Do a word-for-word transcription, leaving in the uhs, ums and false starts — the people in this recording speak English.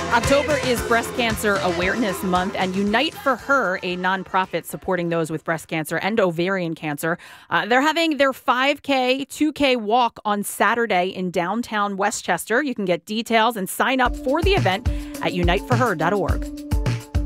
October is Breast Cancer Awareness Month, and Unite for Her, a nonprofit supporting those with breast cancer and ovarian cancer, uh, they're having their five K, two K walk on Saturday in downtown Westchester. You can get details and sign up for the event at unite for her dot org.